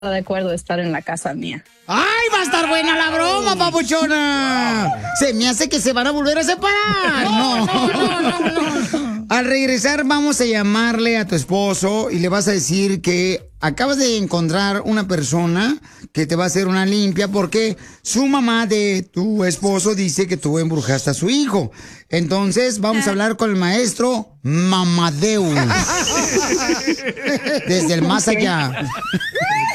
de acuerdo de estar en la casa mía. ¡Ay, va a estar buena la broma, papuchona! Se me hace que se van a volver a separar. No. Al regresar vamos a llamarle a tu esposo y le vas a decir que acabas de encontrar una persona que te va a hacer una limpia porque su mamá de tu esposo dice que tú embrujaste a su hijo. Entonces vamos a hablar con el maestro Mamadeus. Desde el más allá.